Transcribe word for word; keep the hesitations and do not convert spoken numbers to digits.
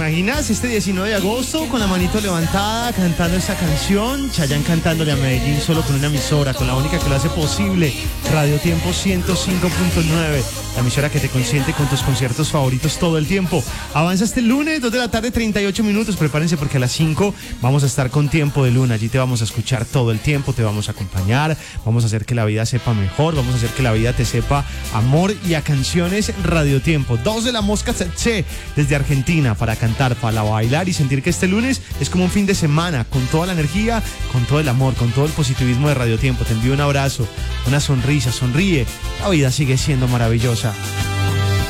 imaginas? Este diecinueve de agosto, con la manito levantada, cantando esta canción, Chayanne cantándole a Medellín solo con una emisora, con la única que lo hace posible, Radio Tiempo ciento cinco punto nueve, la emisora que te consiente con tus conciertos favoritos todo el tiempo. Avanza este lunes, dos de la tarde, treinta y ocho minutos, prepárense porque a las cinco vamos a estar con Tiempo de Luna, allí te vamos a escuchar todo el tiempo, te vamos a acompañar, vamos a hacer que la vida sepa mejor, vamos a hacer que la vida te sepa amor y a canciones Radio Tiempo. Dos de la Mosca Tsetse desde Argentina para cantar, para bailar y sentir que este lunes es como un fin de semana con toda la energía, con todo el amor, con todo el positivismo de Radio Tiempo. Te envío un abrazo, una sonrisa, sonríe, la vida sigue siendo maravillosa.